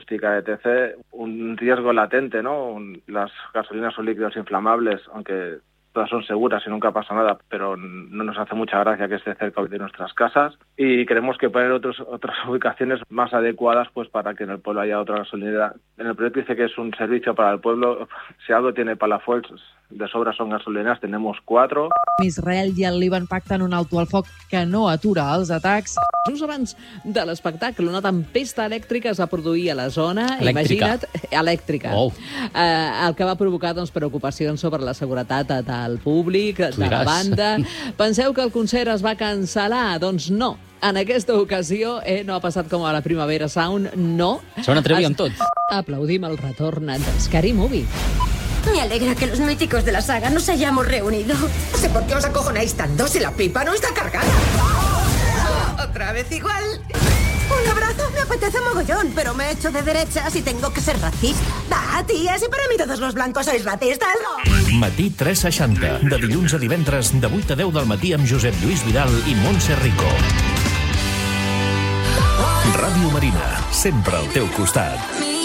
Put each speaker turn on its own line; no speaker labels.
acústica, etc., un riesgo latente, ¿no? Las gasolinas son líquidos inflamables, aunque todas son seguras y nunca pasa nada, pero no nos hace mucha gracia que esté cerca de nuestras casas, y creemos que poner otras ubicaciones más adecuadas pues para que en el pueblo haya otra gasolinera. En el proyecto dice que es un servicio para el pueblo. Si algo tiene Palafolls de sobra són gasolineres, tenemos 4.
Israel i el Líban pacten un alto al foc que no atura els atacs.
Just abans de l'espectacle, una tempesta elèctrica es va produir a la zona.
Elèctrica.
Imagina't, elèctrica.
Oh.
El que va provocar preocupacions sobre la seguretat del públic, de la banda. Penseu que el concert es va cancel·lar? Doncs no. En aquesta ocasió no ha passat com a la Primavera Sound, no.
Se van atrever amb tot.
Aplaudim el retorn de Scary Movie.
Me alegra que los míticos de la saga nos hayamos reunido.
No sé por qué os acojonáis tanto si la pipa no está cargada. ¿Otra vez igual?
Un abrazo, me apetece mogollón, pero me he hecho de derechas y tengo que ser racista. Va, tía, si para mí todos los blancos sois racistas.
Matí 360, de dilluns a divendres, de 8 a 10 del matí amb Josep Lluís Vidal i Montse Rico. Ràdio Marina, sempre al teu costat.